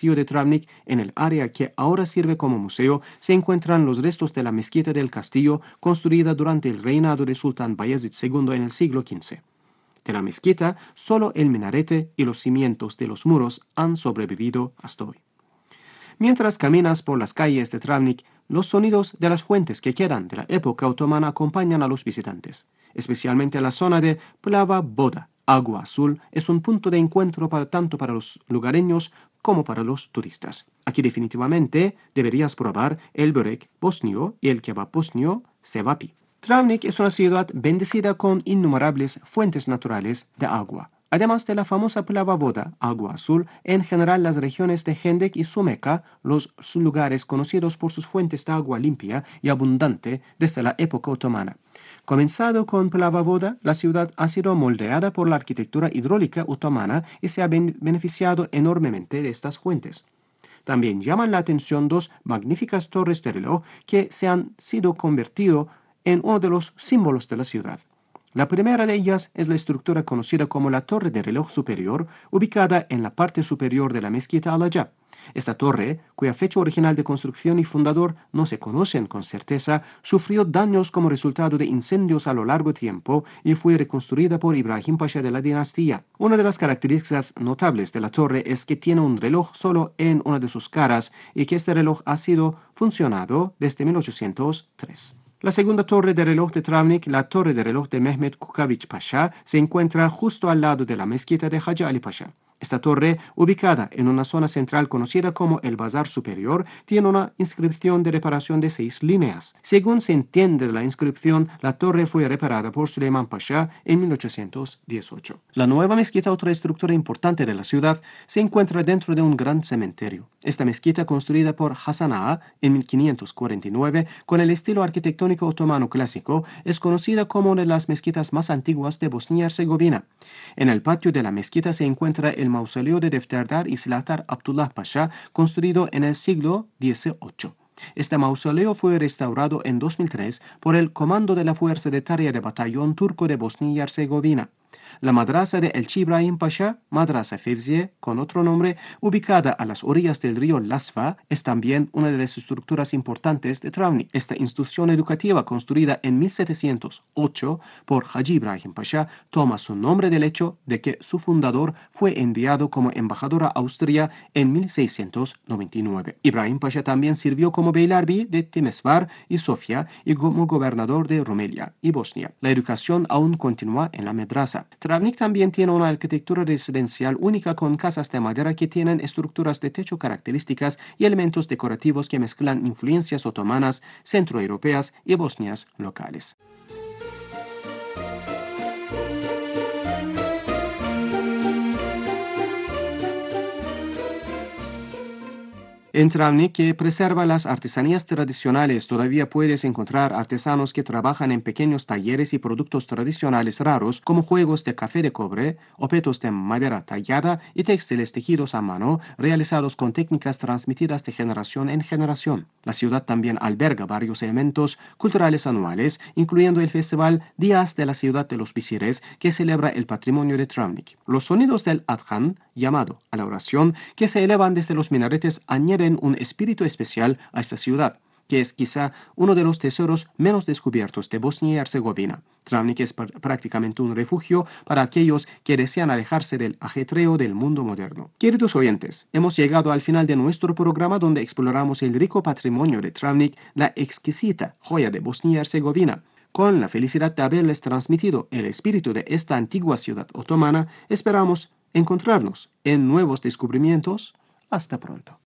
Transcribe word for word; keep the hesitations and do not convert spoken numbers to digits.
castillo de Travnik, en el área que ahora sirve como museo, se encuentran los restos de la mezquita del castillo construida durante el reinado de Sultán Bayezid segundo en el siglo quince. De la mezquita, solo el minarete y los cimientos de los muros han sobrevivido hasta hoy. Mientras caminas por las calles de Travnik, los sonidos de las fuentes que quedan de la época otomana acompañan a los visitantes. Especialmente la zona de Plava Voda, Agua Azul, es un punto de encuentro para, tanto para los lugareños como para los turistas. Aquí definitivamente deberías probar el börek bosnio y el kebab bosnio cevapi. Travnik es una ciudad bendecida con innumerables fuentes naturales de agua. Además de la famosa Plava Voda, Agua Azul, en general las regiones de Hendek y Sumeka, los lugares conocidos por sus fuentes de agua limpia y abundante desde la época otomana. Comenzado con Plava Voda, la ciudad ha sido moldeada por la arquitectura hidráulica otomana y se ha ben- beneficiado enormemente de estas fuentes. También llaman la atención dos magníficas torres de reloj que se han sido convertido en uno de los símbolos de la ciudad. La primera de ellas es la estructura conocida como la Torre de Reloj Superior, ubicada en la parte superior de la mezquita Al-Ajab. Esta torre, cuya fecha original de construcción y fundador no se conocen con certeza, sufrió daños como resultado de incendios a lo largo tiempo y fue reconstruida por Ibrahim Pasha de la dinastía. Una de las características notables de la torre es que tiene un reloj solo en una de sus caras y que este reloj ha sido funcionado desde mil ochocientos tres. La segunda torre de reloj de Travnik, la torre de reloj de Mehmet Kukaviç Pasha, se encuentra justo al lado de la mezquita de Hacı Ali Pasha. Esta torre, ubicada en una zona central conocida como el Bazar Superior, tiene una inscripción de reparación de seis líneas. Según se entiende de la inscripción, la torre fue reparada por Süleyman Pasha en mil ochocientos dieciocho. La nueva mezquita, otra estructura importante de la ciudad, se encuentra dentro de un gran cementerio. Esta mezquita, construida por Hasan Ağa en mil quinientos cuarenta y nueve, con el estilo arquitectónico otomano clásico, es conocida como una de las mezquitas más antiguas de Bosnia y Herzegovina. En el patio de la mezquita se encuentra el mausoleo de Defterdar y Zlatar Abdullah Pasha, construido en el siglo dieciocho. Este mausoleo fue restaurado en dos mil tres por el Comando de la Fuerza de Tarea de Batallón Turco de Bosnia y Herzegovina. La madrasa de Elçi Ibrahim Pasha, Madrasa Fevziye, con otro nombre, ubicada a las orillas del río Lasfa, es también una de las estructuras importantes de Travnik. Esta institución educativa, construida en mil setecientos ocho por Hacı Ibrahim Pasha, toma su nombre del hecho de que su fundador fue enviado como embajador a Austria en mil seiscientos noventa y nueve. Ibrahim Pasha también sirvió como beylerbeyi de Timesvar y Sofía y como gobernador de Rumelia y Bosnia. La educación aún continúa en la madrasa. Travnik también tiene una arquitectura residencial única con casas de madera que tienen estructuras de techo características y elementos decorativos que mezclan influencias otomanas, centroeuropeas y bosnias locales. En Travnik, que preserva las artesanías tradicionales, todavía puedes encontrar artesanos que trabajan en pequeños talleres y productos tradicionales raros como juegos de café de cobre, objetos de madera tallada y textiles tejidos a mano realizados con técnicas transmitidas de generación en generación. La ciudad también alberga varios elementos culturales anuales, incluyendo el festival Días de la Ciudad de los Visires, que celebra el patrimonio de Travnik. Los sonidos del adhan, llamado a la oración, que se elevan desde los minaretes, añaden un espíritu especial a esta ciudad, que es quizá uno de los tesoros menos descubiertos de Bosnia y Herzegovina. Travnik es pr- prácticamente un refugio para aquellos que desean alejarse del ajetreo del mundo moderno. Queridos oyentes, hemos llegado al final de nuestro programa donde exploramos el rico patrimonio de Travnik, la exquisita joya de Bosnia y Herzegovina. Con la felicidad de haberles transmitido el espíritu de esta antigua ciudad otomana, esperamos encontrarnos en nuevos descubrimientos. Hasta pronto.